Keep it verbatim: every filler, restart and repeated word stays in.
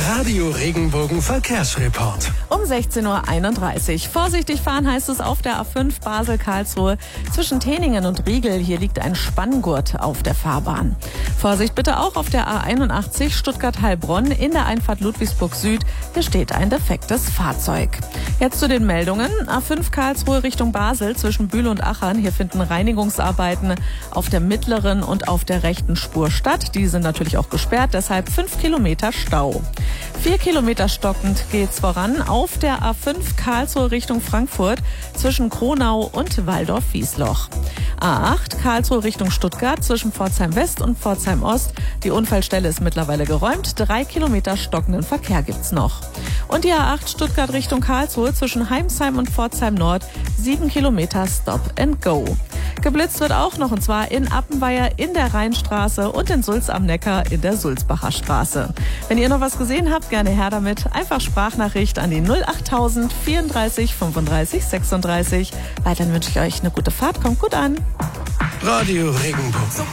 Radio Regenbogen Verkehrsreport. Um sechzehn Uhr einunddreißig. Vorsichtig fahren heißt es auf der A fünf Basel-Karlsruhe zwischen Teningen und Riegel. Hier liegt ein Spanngurt auf der Fahrbahn. Vorsicht bitte auch auf der A einundachtzig Stuttgart-Heilbronn in der Einfahrt Ludwigsburg Süd. Hier steht ein defektes Fahrzeug. Jetzt zu den Meldungen. A fünf Karlsruhe Richtung Basel zwischen Bühl und Achern. Hier finden Reinigungsarbeiten auf der mittleren und auf der rechten Spur statt. Die sind natürlich auch gesperrt, deshalb fünf Kilometer Stau. Vier Kilometer stockend geht's voran auf der A fünf Karlsruhe Richtung Frankfurt zwischen Kronau und Waldorf-Wiesloch. A acht Karlsruhe Richtung Stuttgart zwischen Pforzheim West und Pforzheim Ost. Die Unfallstelle ist mittlerweile geräumt. Drei Kilometer stockenden Verkehr gibt's noch. Und die A acht Stuttgart Richtung Karlsruhe zwischen Heimsheim und Pforzheim Nord. Sieben Kilometer Stop and Go. Geblitzt wird auch noch, und zwar in Appenweier in der Rheinstraße und in Sulz am Neckar in der Sulzbacher Straße. Wenn ihr noch was gesehen habt, gerne her damit. Einfach Sprachnachricht an die null achttausend vierunddreißig fünfunddreißig sechsunddreißig. Weiterhin wünsche ich euch eine gute Fahrt. Kommt gut an. Radio Regenbogen.